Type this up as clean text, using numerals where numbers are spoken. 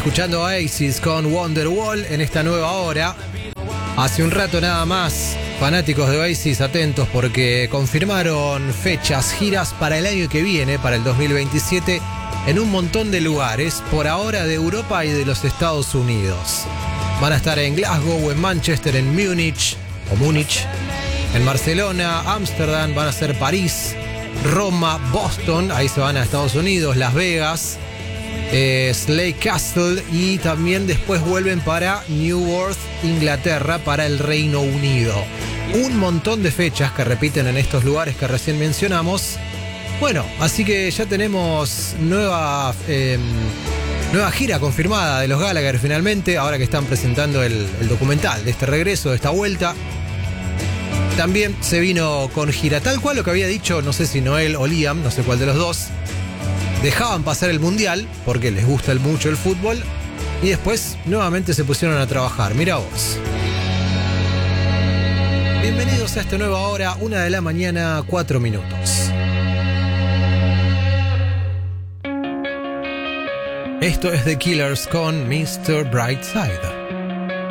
Escuchando Oasis con Wonderwall en esta nueva hora. Hace un rato nada más, fanáticos de Oasis, atentos porque confirmaron fechas, giras para el año que viene, para el 2027, en un montón de lugares, por ahora de Europa y de los Estados Unidos. Van a estar en Glasgow, en Manchester, en Múnich, en Barcelona, Ámsterdam, van a ser París, Roma, Boston, ahí se van a Estados Unidos, Las Vegas, Slade Castle, y también después vuelven para Newark, Inglaterra, para el Reino Unido. Un montón de fechas que repiten en estos lugares que recién mencionamos. Bueno, así que ya tenemos nueva gira confirmada de los Gallagher finalmente, ahora que están presentando el documental de este regreso, de esta vuelta. También se vino con gira, tal cual lo que había dicho, no sé si Noel o Liam, no sé cuál de los dos. Dejaban pasar el mundial porque les gusta mucho el fútbol y después nuevamente se pusieron a trabajar. Mira vos. Bienvenidos a esta nueva hora, 1 de la mañana, 4 minutos. Esto es The Killers con Mr. Brightside.